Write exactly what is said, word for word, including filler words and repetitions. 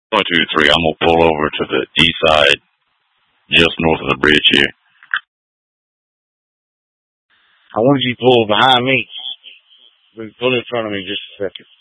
One, two, three. I'm gonna pull over to the east side, just north of the bridge here. I wanted you to pull behind me. Pull in front of me just a second.